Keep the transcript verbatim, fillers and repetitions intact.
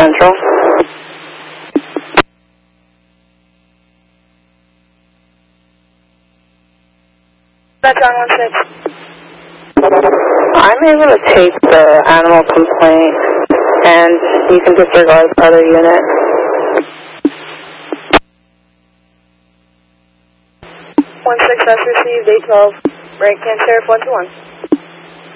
Central. That's on one six. I'm able to take the animal complaint, and you can disregard the other unit. one six, that's received, eight twelve, rank and sheriff one two one.